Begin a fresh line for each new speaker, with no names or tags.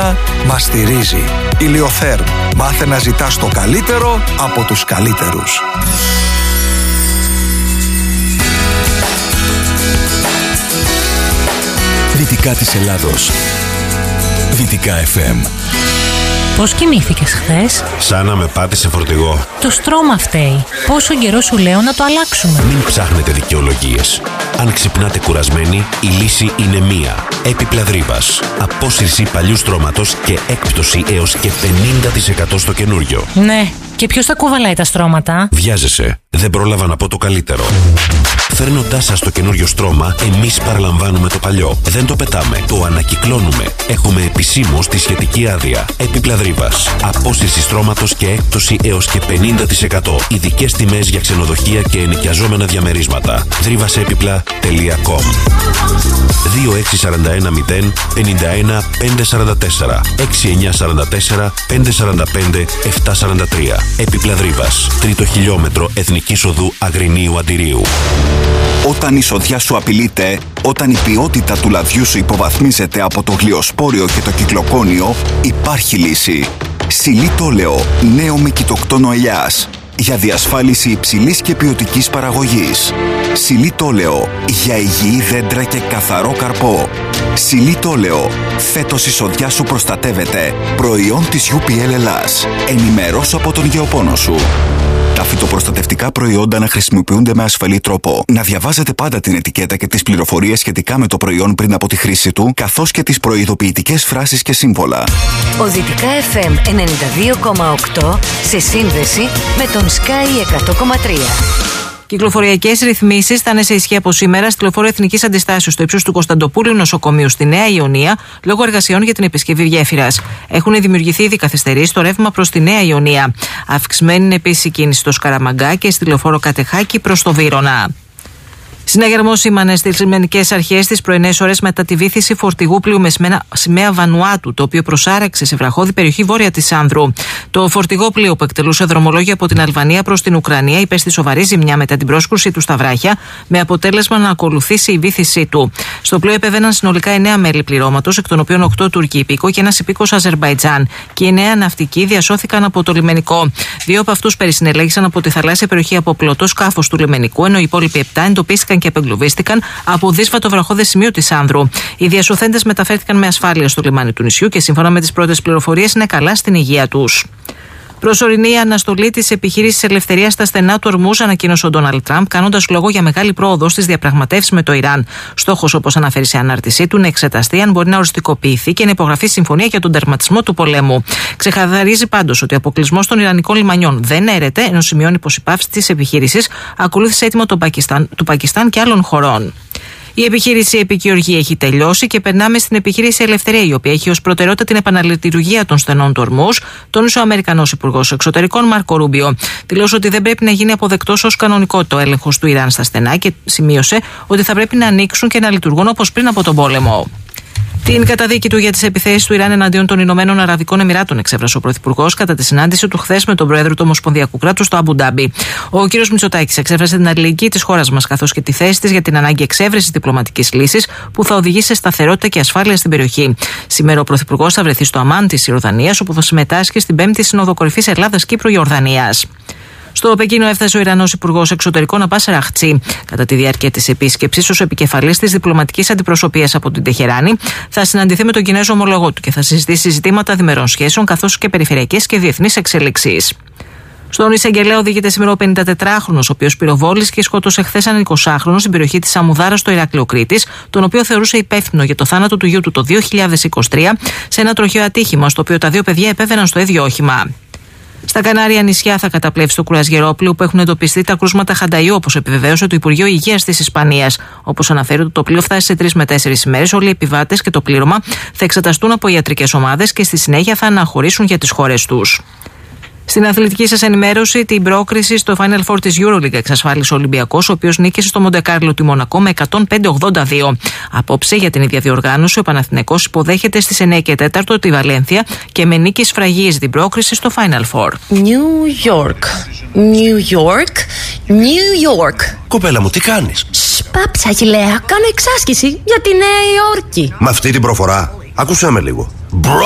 Αθήνα μας στηρίζει. Ηλιοθέρμ. Μάθε να ζητάς το καλύτερο από τους καλύτερους.
Δυτικά της Ελλάδος. Δυτικά FM.
Πώς κοιμήθηκες χθες?
Σαν να με πάτησε φορτηγό.
Το στρώμα φταίει. Πόσο καιρό σου λέω να το αλλάξουμε?
Μην ψάχνετε δικαιολογίες. Αν ξυπνάτε κουρασμένοι, η λύση είναι μία. Έπιπλα Δρύβας. Απόσυρση παλιού στρώματος και έκπτωση έως και 50% στο καινούριο.
Ναι. Και ποιος θα κουβαλάει τα στρώματα?
Βιάζεσαι. Δεν πρόλαβα να πω το καλύτερο. Φέρνοντάς σας το καινούριο στρώμα, εμείς παραλαμβάνουμε το παλιό. Δεν το πετάμε, το ανακυκλώνουμε. Έχουμε επισήμως τη σχετική άδεια. Έπιπλα Δρύβας. Απόσυρση στρώματος και έκπτωση έως και 50%. Ειδικές τιμές για ξενοδοχεία και ενοικιαζόμενα διαμερίσματα. Δρύβασέπιπλα.com 2641 0 51 544 6944 545 743. Έπιπλα Δρύβας. Τρίτο χιλιόμετρο Εθνικής Οδού Αγρινίου Αντιρίου.
Όταν η σοδιά σου απειλείται, όταν η ποιότητα του λαδιού σου υποβαθμίζεται από το γλυοσπόριο και το κυκλοκόνιο, υπάρχει λύση. Σιλίτολεο, νέο με κοιτοκτόνο ελιάς. Για διασφάλιση υψηλής και ποιοτικής παραγωγής. Σιλίτολεο, για υγιή δέντρα και καθαρό καρπό. Σιλίτολεο, φέτος η σοδιά σου προστατεύεται. Προϊόν της UPL Ελλάς. Ενημερώσου από τον γεωπόνο σου. Τα φυτοπροστατευτικά προϊόντα να χρησιμοποιούνται με ασφαλή τρόπο. Να διαβάζετε πάντα την ετικέτα και τις πληροφορίες σχετικά με το προϊόν πριν από τη χρήση του, καθώς και τις προειδοποιητικές φράσεις και σύμβολα.
Ο Δυτικά FM 92,8 σε σύνδεση με τον Sky 100,3.
Κυκλοφοριακές ρυθμίσεις θα είναι σε ισχύ από σήμερα στη λεωφόρο Εθνικής Αντιστάσεως στο ύψος του Κωνσταντοπούλου νοσοκομείου στη Νέα Ιωνία λόγω εργασιών για την επισκευή γέφυρας. Έχουν δημιουργηθεί ήδη καθυστερήσεις στο ρεύμα προς τη Νέα Ιωνία. Αυξημένη είναι επίσης η κίνηση στο Σκαραμαγκά και στη λεωφόρο Κατεχάκη προς το Βύρωνα. Συναγερμός σήμανε στις λιμενικές αρχές τις πρωινές ώρες μετά τη βύθιση φορτηγού πλοίου με σημαία Βανουάτου, το οποίο προσάραξε σε βραχώδη περιοχή βόρεια της Άνδρου. Το φορτηγό πλοίο που εκτελούσε δρομολόγια από την Αλβανία προς την Ουκρανία υπέστη σοβαρή ζημιά μετά την πρόσκρουση του στα βράχια, με αποτέλεσμα να ακολουθήσει η βύθισή του. Στο πλοίο επέβαιναν συνολικά 9 μέλη πληρώματος, εκ των οποίων 8 Τούρκοι υπήκοοι και ένας υπήκος Αζερμπαϊτζάν. Και οι 9 ναυτικοί διασώθηκαν από το λιμενικό. 2 από αυτούς περισυνελέγησαν από τη θαλάσσια περιοχή από πλωτό σκάφος του λιμενικού, ενώ οι υπόλοιποι 7 εντοπίστηκαν και απεγκλωβίστηκαν από δύσβατο βραχώδες σημείο της Άνδρου. Οι διασωθέντες μεταφέρθηκαν με ασφάλεια στο λιμάνι του νησιού και σύμφωνα με τις πρώτες πληροφορίες είναι καλά στην υγεία τους. Προσωρινή αναστολή της επιχείρησης ελευθερίας στα στενά του Ορμούζ, ανακοίνωσε ο Ντόναλντ Τραμπ, κάνοντας λόγο για μεγάλη πρόοδο στις διαπραγματεύσεις με το Ιράν. Στόχος, όπως αναφέρει σε ανάρτησή του, να εξεταστεί αν μπορεί να οριστικοποιηθεί και να υπογραφεί συμφωνία για τον τερματισμό του πολέμου. Ξεκαθαρίζει πάντως ότι ο αποκλεισμός των Ιρανικών λιμανιών δεν έρεται, ενώ σημειώνει πως η πάυση της επιχείρησης ακολούθησε έτοιμο του Πακιστάν και άλλων χωρών. Η επιχείρηση Επικυοργία έχει τελειώσει και περνάμε στην επιχείρηση Ελευθερία, η οποία έχει ως προτεραιότητα την επαναλειτουργία των στενών του Ορμούζ, τόνισε ο Αμερικανός Υπουργός Εξωτερικών Μάρκο Ρούμπιο. Δηλώσε ότι δεν πρέπει να γίνει αποδεκτός ως κανονικότητα ο έλεγχος του Ιράν στα στενά και σημείωσε ότι θα πρέπει να ανοίξουν και να λειτουργούν όπως πριν από τον πόλεμο. Την καταδίκη του για τις επιθέσεις του Ιράν εναντίον των Ηνωμένων Αραβικών Εμιράτων εξέφρασε ο Πρωθυπουργός κατά τη συνάντηση του χθες με τον Πρόεδρο του Ομοσπονδιακού Κράτους στο Αμπου Ντάμπι. Ο κ. Μητσοτάκης εξέφρασε την αλληλεγγύη της χώρας μας καθώς και τη θέση της για την ανάγκη εξέβρεσης διπλωματικής λύσης που θα οδηγήσει σε σταθερότητα και ασφάλεια στην περιοχή. Σήμερα ο Πρωθυπουργός θα βρεθεί στο Αμάν της Ιορδανίας, όπου θα συμμετάσχει στην 5η Σύνοδο Κορυφής Ελλάδας-Κύπρου-Ιορδανίας. Στο Πεκίνο έφτασε ο Ιρανός Υπουργός Εξωτερικών Αμπάς Αραχτσί. Κατά τη διάρκεια της επίσκεψης, ως επικεφαλής της διπλωματικής αντιπροσωπείας από την Τεχεράνη, θα συναντηθεί με τον Κινέζο ομολογό του και θα συζητήσει ζητήματα διμερών σχέσεων καθώς και περιφερειακές και διεθνείς εξέλιξεις. Στον Ισαγγελέα οδηγείται σήμερα ο 54χρονος, ο οποίος πυροβόλησε και σκότωσε χθες έναν 20χρονο στην περιοχή της Σαμουδάρας στο Ηράκλειο Κρήτης, τον οποίο θεωρούσε υπεύθυνο για το θάνατο του γιού του το 2023 σε ένα τροχαίο ατύχημα, στο οποίο τα 2 παιδιά επέβαιναν στο ίδιο όχημα. Στα Κανάρια νησιά θα καταπλέψει το κρουαζιερόπλοιο που έχουν εντοπιστεί τα κρούσματα χανταϊού, όπως επιβεβαίωσε το Υπουργείο Υγείας της Ισπανίας. Όπως αναφέρει, το πλοίο φτάσει σε 3 με 4 ημέρες. Όλοι οι επιβάτες και το πλήρωμα θα εξεταστούν από ιατρικές ομάδες και στη συνέχεια θα αναχωρήσουν για τις χώρες τους. Στην αθλητική σας ενημέρωση, την πρόκριση στο Final Four της EuroLeague εξασφάλισε ο Ολυμπιακός, ο οποίος νίκησε στο Μοντεκάρλο τη Μονακό με 105-82. Απόψε, για την ίδια διοργάνωση, ο Παναθηναϊκός υποδέχεται στις 9 και 4 τη Βαλένθια και με νίκη σφραγίζει την πρόκριση στο Final Four.
New York, New York, New York.
Κοπέλα μου, τι κάνεις?
Πάψα, Αγιλέα, κάνω εξάσκηση για τη Νέα Υόρκη.
Με αυτή την προφορά, άκουσέ με λίγο.